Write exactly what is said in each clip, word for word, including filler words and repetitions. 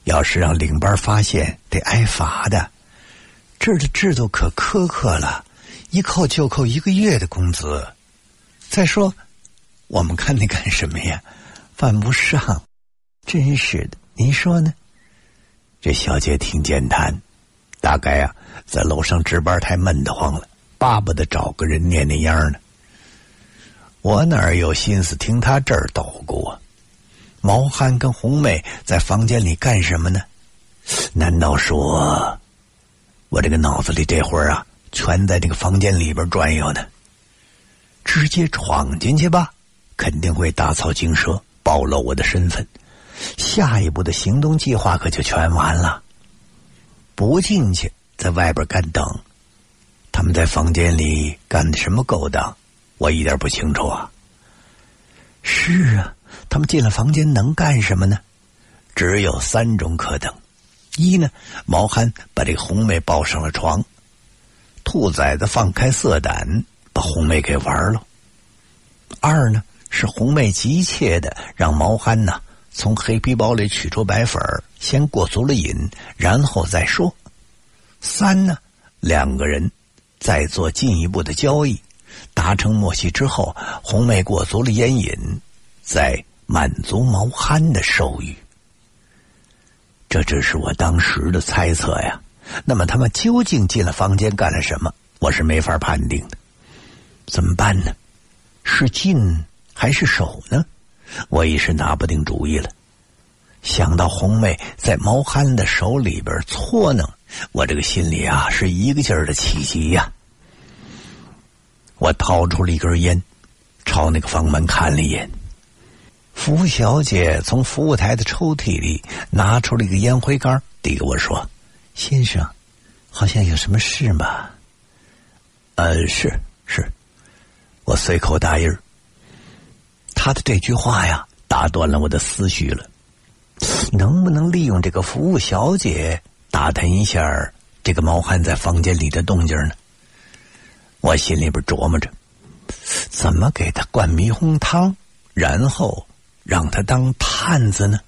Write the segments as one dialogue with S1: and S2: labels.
S1: 要是让领班发现，得挨罚的。这儿的制度可苛刻了，一扣就扣一个月的工资。再说，我们看你干什么呀？犯不上，真是的，您说呢？这小姐挺健谈，大概啊，在楼上值班太闷得慌了，巴不得找个人念念样呢。我哪儿有心思听他这儿捣鼓啊？毛汉跟红妹在房间里干什么呢？难道说我这个脑子里这会儿啊，全在这个房间里边转悠呢？直接闯进去吧，肯定会大草惊蛇，暴露我的身份，下一步的行动计划可就全完了。不进去，在外边干等，他们在房间里干的什么勾当，我一点不清楚啊。是啊，他们进了房间能干什么呢？只有三种可能：一呢，毛憨把这个红妹抱上了床，兔崽子放开色胆把红妹给玩了；二呢，是红妹急切的让毛憨呢从黑皮包里取出白粉，先过足了瘾，然后再说；三呢，两个人再做进一步的交易，达成默契之后，红妹过足了烟瘾，再满足毛憨的兽欲。这只是我当时的猜测呀。那么他们究竟进了房间干了什么，我是没法判定的。怎么办呢？是进还是守呢？我一时拿不定主意了。想到红妹在毛憨的手里边搓弄，我这个心里啊是一个劲儿的起急呀。我掏出了一根烟，朝那个房门看了一眼。服务小姐从服务台的抽屉里拿出了一个烟灰缸，递给我说：“先生，好像有什么事吗？”呃，是是。我随口答应。他的这句话呀，打断了我的思绪了。能不能利用这个服务小姐打探一下这个毛憨在房间里的动静呢？我心里边琢磨着，怎么给他灌迷红汤，然后让他当探子呢？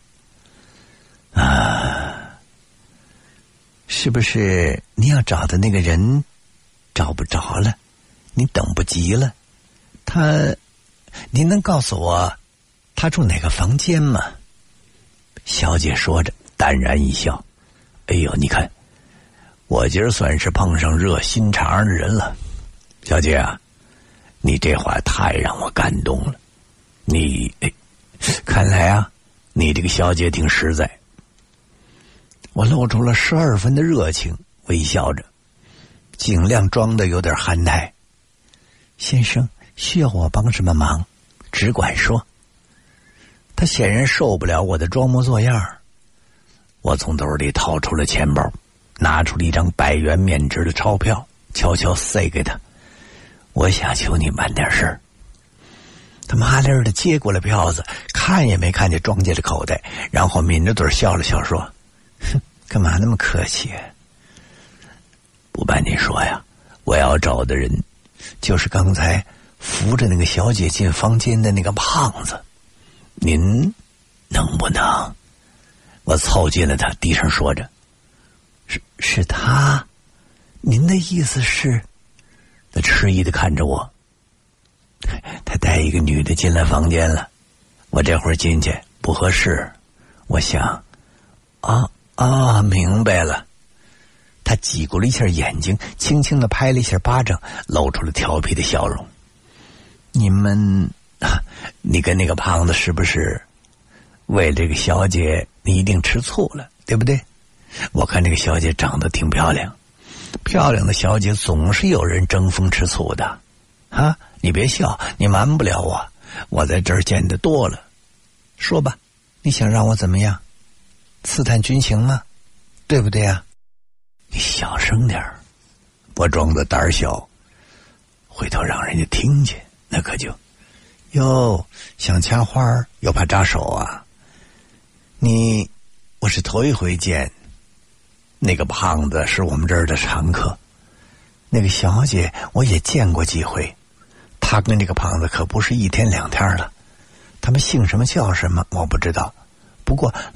S1: 啊，是不是你要找的那个人找不着了，你等不及了？他，您能告诉我他住哪个房间吗？小姐说着淡然一笑，哎呦，你看我今儿算是碰上热心肠的人了。小姐啊，你这话太让我感动了。你哎，看来啊，你这个小姐挺实在。我露出了十二分的热情，微笑着，尽量装的有点憨态。先生，需要我帮什么忙，只管说。他显然受不了我的装模作样。我从兜里掏出了钱包，拿出了一张百元面值的钞票，悄悄塞给他。我想求你办点事儿。他麻利的接过了票子，看也没看见装进了口袋，然后抿着嘴笑了笑说：“哼，干嘛那么客气啊？不瞒您说呀，我要找的人就是刚才扶着那个小姐进房间的那个胖子，您能不能？”我凑近了他，低声说着：“是是他？您的意思是？”他迟疑的看着我。他带一个女的进来房间了，我这会儿进去不合适，我想，啊啊，明白了。他挤过了一下眼睛，轻轻的拍了一下巴掌，露出了调皮的笑容。你们，啊，你跟那个胖子是不是为了这个小姐，你一定吃醋了，对不对？我看这个小姐长得挺漂亮，漂亮的小姐总是有人争风吃醋的，啊！你别笑，你瞒不了我，我在这儿见得多了。说吧，你想让我怎么样？刺探军情吗？对不对呀？你小声点儿，我装的胆小，回头让人家听见，那可就……哟，想掐花又怕扎手啊！你，我是头一回见。那个胖子是我们这儿的常客，那个小姐我也见过几回。他跟这个胖子可不是一天两天了，他们姓什么叫什么我不知道，不过